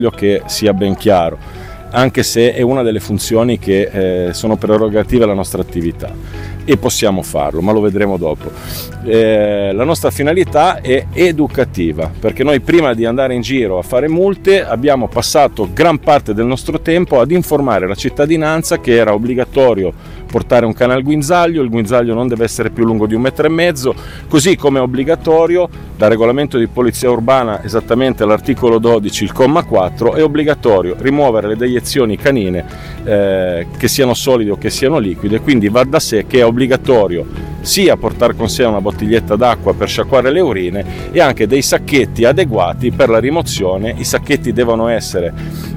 che sia ben chiaro, anche se è una delle funzioni che sono prerogative alla nostra attività e possiamo farlo, ma lo vedremo dopo. La nostra finalità è educativa, perché noi prima di andare in giro a fare multe abbiamo passato gran parte del nostro tempo ad informare la cittadinanza che era obbligatorio portare un cane al guinzaglio, il guinzaglio non deve essere più lungo di 1,5 metri, così come è obbligatorio dal regolamento di polizia urbana, esattamente all'articolo 12, il comma 4, è obbligatorio rimuovere le deiezioni canine che siano solide o che siano liquide, quindi va da sé che è obbligatorio sia portare con sé una bottiglietta d'acqua per sciacquare le urine e anche dei sacchetti adeguati per la rimozione. I sacchetti devono essere,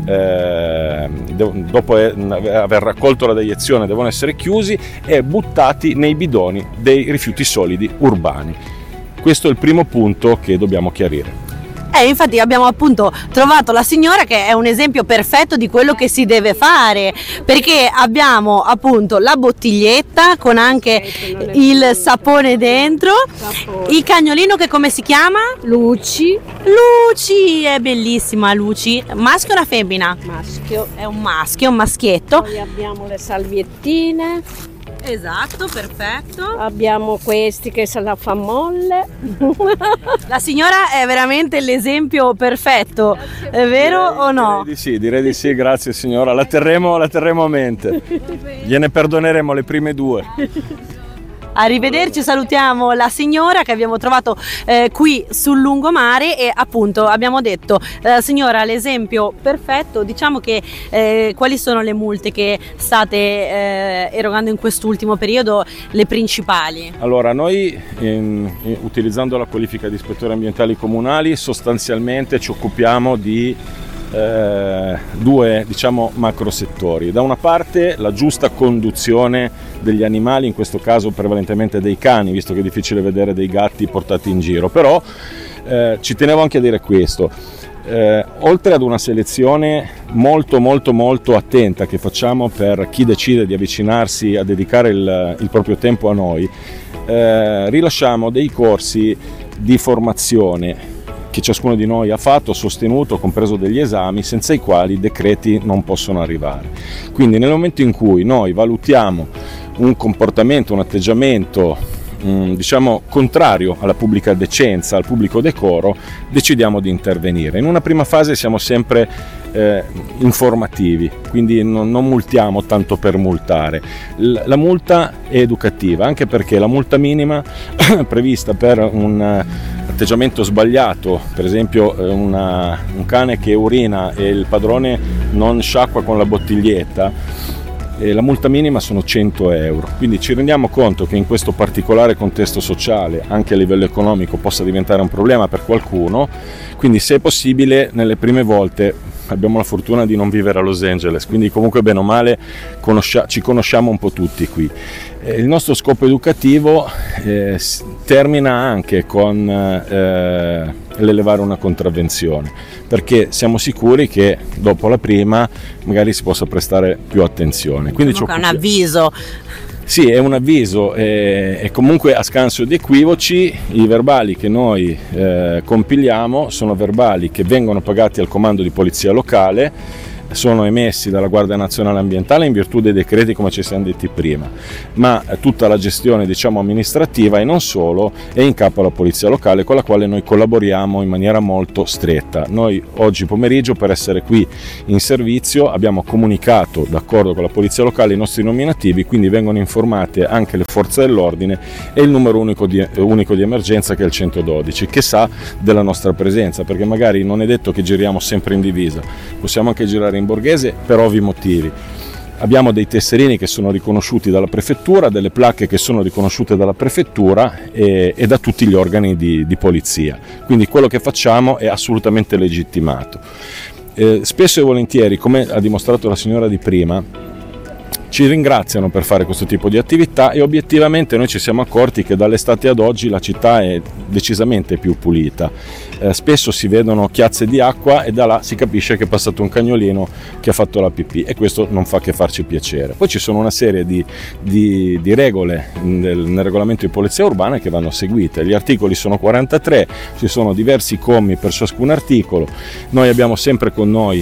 dopo aver raccolto la deiezione, devono essere chiusi e buttati nei bidoni dei rifiuti solidi urbani. Questo è il primo punto che dobbiamo chiarire. Infatti abbiamo appunto trovato la signora che è un esempio perfetto di quello che si deve fare, perché abbiamo appunto la bottiglietta con anche il sapone dentro, il cagnolino che come si chiama? Luci, è bellissima Luci, maschio o una femmina? maschio. È un maschio, un maschietto. Poi abbiamo le salviettine, Esatto, perfetto. abbiamo questi che se la fa molle. La signora è veramente l'esempio perfetto, è vero o no? Direi di sì, grazie signora, la terremo a mente. Gliene perdoneremo le prime 2. Arrivederci, salutiamo la signora che abbiamo trovato qui sul lungomare e appunto abbiamo detto signora l'esempio perfetto. Diciamo che quali sono le multe che state erogando in quest'ultimo periodo, le principali? Allora, noi utilizzando la qualifica di ispettore ambientali comunali sostanzialmente ci occupiamo di 2 macro settori. Da una parte la giusta conduzione degli animali, in questo caso prevalentemente dei cani, visto che è difficile vedere dei gatti portati in giro, però ci tenevo anche a dire questo. Oltre ad una selezione molto attenta che facciamo per chi decide di avvicinarsi a dedicare il proprio tempo a noi, rilasciamo dei corsi di formazione che ciascuno di noi ha fatto, sostenuto, compreso degli esami, senza i quali i decreti non possono arrivare. Quindi nel momento in cui noi valutiamo un comportamento, un atteggiamento contrario alla pubblica decenza, al pubblico decoro, decidiamo di intervenire. In una prima fase siamo sempre informativi, quindi non multiamo tanto per multare. La multa è educativa, anche perché la multa minima prevista per un atteggiamento sbagliato, per esempio un cane che urina e il padrone non sciacqua con la bottiglietta, la multa minima sono 100 euro, quindi ci rendiamo conto che in questo particolare contesto sociale, anche a livello economico, possa diventare un problema per qualcuno, quindi se è possibile nelle prime volte abbiamo la fortuna di non vivere a Los Angeles, quindi comunque bene o male ci conosciamo un po' tutti qui. Il nostro scopo educativo termina anche con l'elevare una contravvenzione, perché siamo sicuri che dopo la prima magari si possa prestare più attenzione. Quindi è un avviso. Sì, è un avviso e comunque a scanso di equivoci i verbali che noi compiliamo sono verbali che vengono pagati al comando di polizia locale, sono emessi dalla Guardia Nazionale Ambientale in virtù dei decreti, come ci siamo detti prima, ma tutta la gestione amministrativa e non solo è in capo alla polizia locale, con la quale noi collaboriamo in maniera molto stretta. Noi oggi pomeriggio, per essere qui in servizio, abbiamo comunicato d'accordo con la polizia locale i nostri nominativi, quindi vengono informate anche le forze dell'ordine e il numero unico di emergenza, che è il 112, che sa della nostra presenza, perché magari non è detto che giriamo sempre in divisa, possiamo anche girare in borghese per ovvi motivi. Abbiamo dei tesserini che sono riconosciuti dalla prefettura, delle placche che sono riconosciute dalla prefettura e da tutti gli organi di polizia, quindi quello che facciamo è assolutamente legittimato. Spesso e volentieri, come ha dimostrato la signora di prima, ci ringraziano per fare questo tipo di attività e obiettivamente noi ci siamo accorti che dall'estate ad oggi la città è decisamente più pulita. Spesso si vedono chiazze di acqua e da là si capisce che è passato un cagnolino che ha fatto la pipì, e questo non fa che farci piacere. Poi ci sono una serie di regole nel regolamento di polizia urbana che vanno seguite. Gli articoli sono 43, ci sono diversi commi per ciascun articolo. Noi abbiamo sempre con noi